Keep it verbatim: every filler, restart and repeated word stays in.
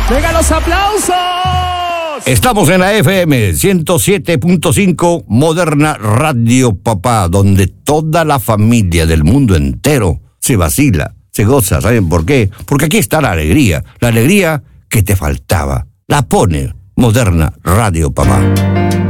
¡Venga los aplausos! Estamos en la F M ciento siete punto cinco Moderna Radio Papá, donde toda la familia del mundo entero se vacila, se goza. ¿Saben por qué? Porque aquí está la alegría, la alegría que te faltaba. La pone Moderna Radio Papá.